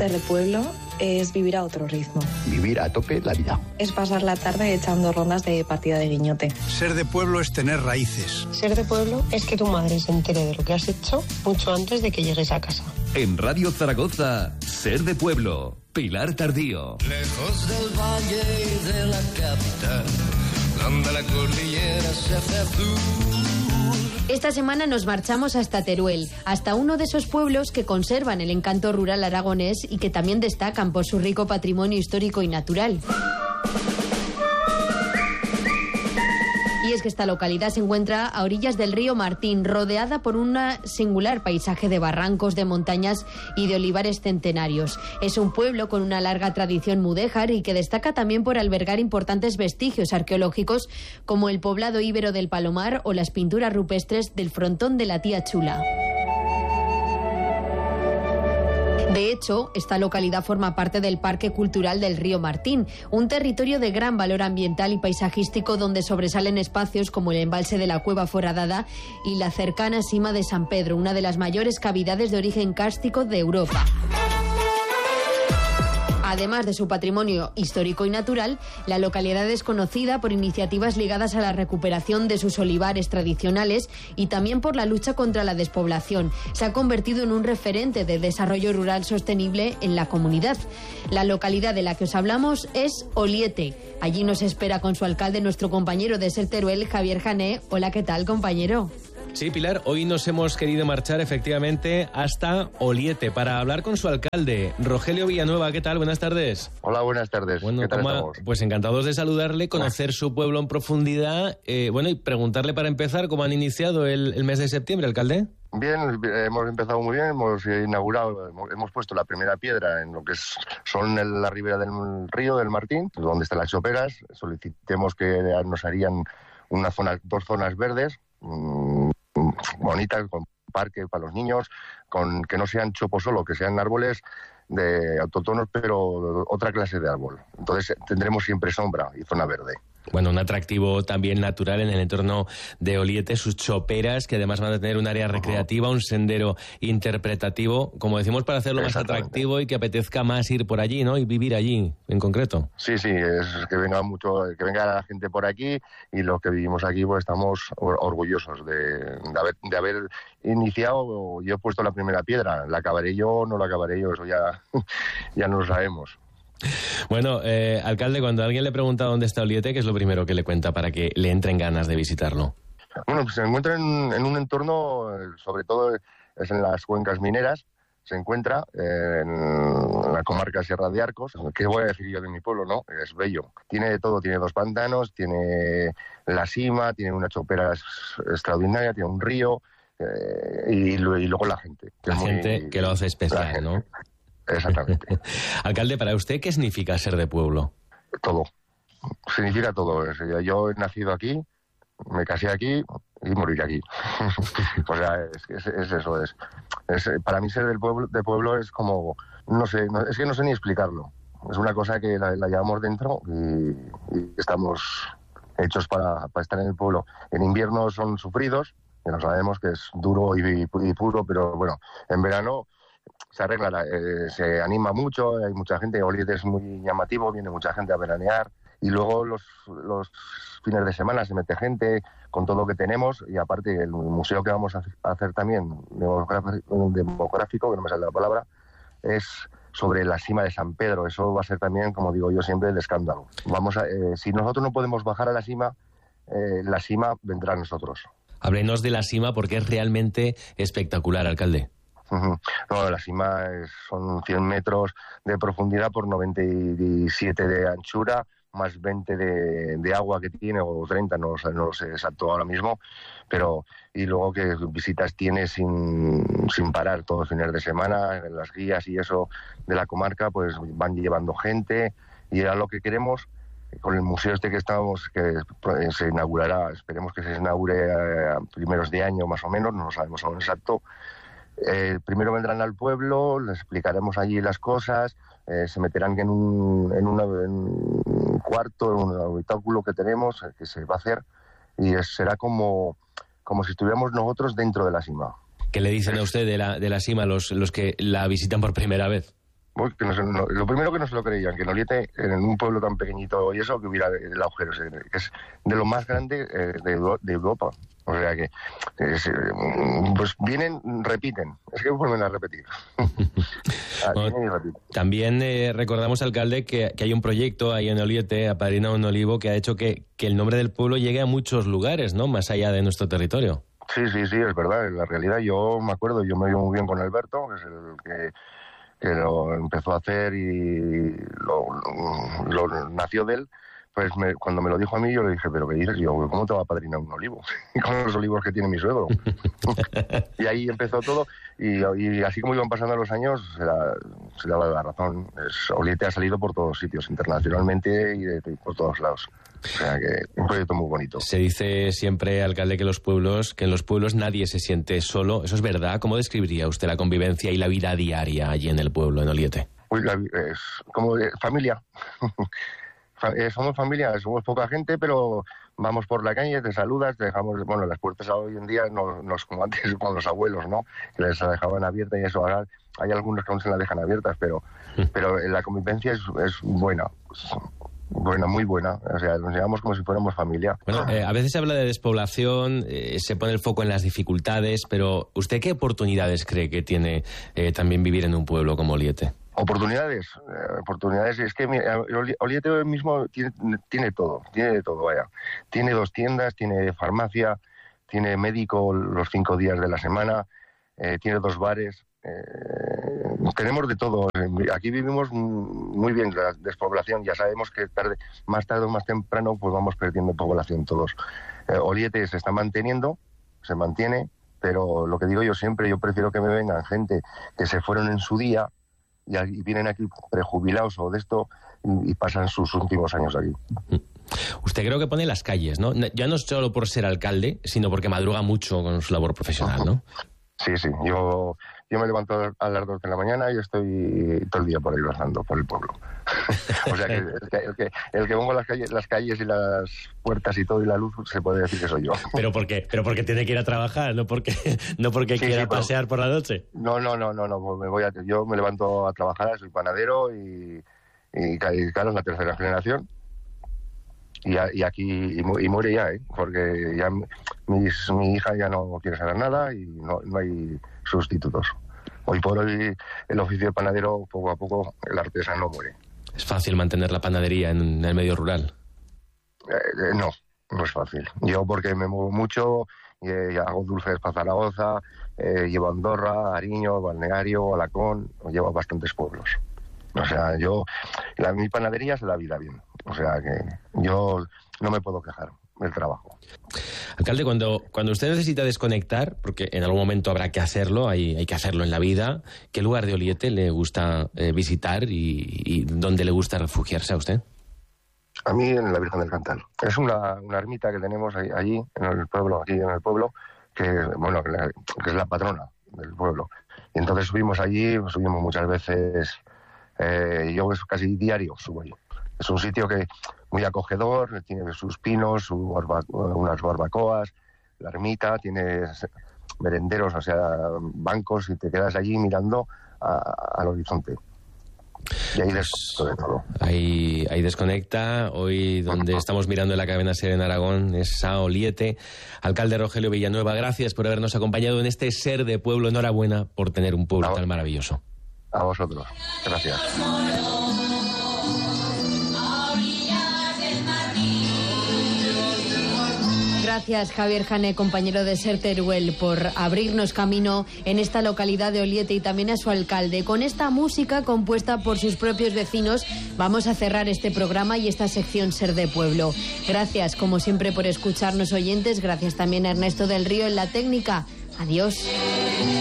Ser de pueblo es vivir a otro ritmo. Vivir a tope la vida. Es pasar la tarde echando rondas de partida de guiñote. Ser de pueblo es tener raíces. Ser de pueblo es que tu madre se entere de lo que has hecho mucho antes de que llegues a casa. En Radio Zaragoza, Ser de pueblo, Pilar Tardío. Lejos del valle y de la capital, donde la cordillera se hace azul. Esta semana nos marchamos hasta Teruel, hasta uno de esos pueblos que conservan el encanto rural aragonés y que también destacan por su rico patrimonio histórico y natural. Y es que esta localidad se encuentra a orillas del río Martín, rodeada por un singular paisaje de barrancos, de montañas y de olivares centenarios. Es un pueblo con una larga tradición mudéjar y que destaca también por albergar importantes vestigios arqueológicos como el poblado íbero del Palomar o las pinturas rupestres del frontón de la Tía Chula. De hecho, esta localidad forma parte del Parque Cultural del Río Martín, un territorio de gran valor ambiental y paisajístico donde sobresalen espacios como el embalse de la Cueva Foradada y la cercana Sima de San Pedro, una de las mayores cavidades de origen kárstico de Europa. Además de su patrimonio histórico y natural, la localidad es conocida por iniciativas ligadas a la recuperación de sus olivares tradicionales y también por la lucha contra la despoblación. Se ha convertido en un referente de desarrollo rural sostenible en la comunidad. La localidad de la que os hablamos es Oliete. Allí nos espera con su alcalde nuestro compañero de Ser Teruel, Javier Jané. Hola, ¿qué tal, compañero? Sí, Pilar, hoy nos hemos querido marchar efectivamente hasta Oliete para hablar con su alcalde, Rogelio Villanueva. ¿Qué tal? Buenas tardes. Hola, buenas tardes. Bueno, ¿qué tal estamos? Pues encantados de saludarle, conocer su pueblo en profundidad. Y preguntarle para empezar cómo han iniciado el mes de septiembre, alcalde. Bien, hemos empezado muy bien, hemos inaugurado, hemos puesto la primera piedra en lo que son la ribera del río del Martín, donde están las choperas. Solicitemos que nos harían dos zonas verdes, bonitas, con parque para los niños, con que no sean chopos solo, que sean árboles de autóctonos, pero otra clase de árbol. Entonces tendremos siempre sombra y zona verde. Bueno, un atractivo también natural en el entorno de Oliete, sus choperas, que además van a tener un área recreativa, un sendero interpretativo, como decimos, para hacerlo más atractivo y que apetezca más ir por allí, ¿no? Y vivir allí, en concreto. Sí, es que venga la gente por aquí, y los que vivimos aquí pues estamos orgullosos de haber iniciado. Yo he puesto la primera piedra, la acabaré yo o no la acabaré yo, eso ya no lo sabemos. Bueno, alcalde, cuando alguien le pregunta dónde está Oliete, ¿qué es lo primero que le cuenta para que le entren ganas de visitarlo? Bueno, pues se encuentra en un entorno, sobre todo es en las cuencas mineras, se encuentra en la comarca Sierra de Arcos. ¿Qué voy a decir yo de mi pueblo, no? Es bello. Tiene de todo, tiene 2 pantanos, tiene la Sima, tiene una chopera extraordinaria, tiene un río, y luego la gente. La gente que lo hace especial, ¿no? Exactamente. Alcalde, para usted, ¿qué significa ser de pueblo? Todo. Significa todo. Yo he nacido aquí, me casé aquí y moriré aquí. O sea, es eso. Para mí ser de pueblo es como, no sé, es que no sé ni explicarlo. Es una cosa que la llevamos dentro y estamos hechos para estar en el pueblo. En invierno son sufridos, que no sabemos que es duro y puro, pero bueno, en verano se arregla, se anima mucho, hay mucha gente. Oliete es muy llamativo, viene mucha gente a veranear, y luego los fines de semana se mete gente con todo lo que tenemos, y aparte el museo que vamos a hacer también, demográfico, que no me sale la palabra, es sobre la Sima de San Pedro. Eso va a ser también, como digo yo siempre, el escándalo. Si nosotros no podemos bajar a la Sima vendrá a nosotros. Háblenos de la Sima, porque es realmente espectacular, alcalde. No, la Sima son 100 metros de profundidad por 97 de anchura, más 20 de agua que tiene, o 30, no lo sé exacto ahora mismo, pero y luego que visitas tiene sin parar todos los fines de semana. Las guías y eso de la comarca pues van llevando gente, y era lo que queremos con el museo que se inaugurará. Esperemos que se inaugure a primeros de año más o menos, no lo sabemos aún exacto. Primero vendrán al pueblo, les explicaremos allí las cosas, se meterán en un cuarto, en un habitáculo que tenemos, que se va a hacer, y será como si estuviéramos nosotros dentro de la Sima. ¿Qué le dicen a usted de la Sima los que la visitan por primera vez? Lo primero que no se lo creían, que en Oliete, en un pueblo tan pequeñito y eso, que hubiera el agujero, que es de lo más grande de Europa. O sea que, pues vienen, repiten, es que vuelven a repetir. Vienen y repiten. También recordamos, alcalde, que hay un proyecto ahí en Oliete, Apadrina un Olivo, que ha hecho que el nombre del pueblo llegue a muchos lugares, ¿no?, más allá de nuestro territorio. Sí, es verdad. En la realidad yo me acuerdo, yo me llevo muy bien con Alberto, que es el que lo empezó a hacer y lo nació de él. Pues cuando me lo dijo a mí, yo le dije, ¿pero qué dices? Yo, ¿cómo te va a apadrinar un olivo? Con los olivos que tiene mi suegro. Y ahí empezó todo, y así como iban pasando los años, se daba la razón. Oliete ha salido por todos sitios, internacionalmente y por todos lados. O sea que un proyecto muy bonito. Se dice siempre, alcalde, que en los pueblos nadie se siente solo. ¿Eso es verdad? ¿Cómo describiría usted la convivencia y la vida diaria allí en el pueblo, en Oliete? Es como familia. Somos familia, somos poca gente, pero vamos por la calle, te saludas, te dejamos, bueno, las puertas hoy en día no es como antes con los abuelos, ¿no?, que les dejaban abiertas y eso. Ahora hay algunos que aún se las dejan abiertas, pero la convivencia es buena, muy buena. O sea, nos llevamos como si fuéramos familia. Bueno, a veces se habla de despoblación, se pone el foco en las dificultades, pero ¿usted qué oportunidades cree que tiene también vivir en un pueblo como Oliete? Oportunidades, es que Oliete hoy mismo tiene todo, vaya. Tiene 2 tiendas, tiene farmacia, tiene médico los 5 días de la semana, tiene 2 bares, tenemos de todo. Aquí vivimos muy bien. La despoblación, ya sabemos que más tarde o más temprano, pues vamos perdiendo población todos. Oliete se está manteniendo, se mantiene, pero lo que digo yo siempre, yo prefiero que me vengan gente que se fueron en su día y vienen aquí prejubilados o de esto y pasan sus últimos años aquí. Usted creo que pone las calles, ¿no? Ya no solo por ser alcalde, sino porque madruga mucho con su labor profesional, ¿no? Sí. Yo me levanto a las 2 de la mañana y estoy todo el día por ahí pasando por el pueblo. O sea que el que pongo las calles y las puertas y todo y la luz, se puede decir que soy yo. Pero porque tiene que ir a trabajar, no porque quiera pasear por la noche. No, yo me levanto a trabajar, soy panadero y claro, es la 3ª generación. Y aquí muere ya, porque ya mi hija ya no quiere saber nada y no hay sustitutos. Hoy por hoy el oficio de panadero, poco a poco, el artesano muere. ¿Es fácil mantener la panadería en el medio rural? No es fácil. Yo porque me muevo mucho, hago dulces para Zaragoza, llevo a Andorra, Ariño, Balneario, Alacón, llevo a bastantes pueblos. O sea, mi panadería se la vida bien. O sea que yo no me puedo quejar del trabajo. Alcalde, cuando usted necesita desconectar, porque en algún momento habrá que hacerlo, hay que hacerlo en la vida, ¿qué lugar de Oliete le gusta visitar y dónde le gusta refugiarse a usted? A mí en la Virgen del Cantal. Es una ermita que tenemos allí en el pueblo, que es la patrona del pueblo. Y entonces subimos muchas veces, yo casi diario subo allí. Es un sitio que muy acogedor, tiene sus pinos, unas barbacoas, la ermita, tiene merenderos, o sea, bancos, y te quedas allí mirando al horizonte. Y ahí desconecta de todo. Ahí desconecta. Hoy donde estamos mirando en la cadena SER en Aragón es a Oliete. Alcalde Rogelio Villanueva, gracias por habernos acompañado en este Ser de Pueblo. Enhorabuena por tener un pueblo tan maravilloso. A vosotros. Gracias. Gracias, Javier Jané, compañero de SER Teruel, por abrirnos camino en esta localidad de Oliete, y también a su alcalde. Con esta música compuesta por sus propios vecinos vamos a cerrar este programa y esta sección Ser de Pueblo. Gracias, como siempre, por escucharnos, oyentes. Gracias también a Ernesto del Río en la técnica. Adiós.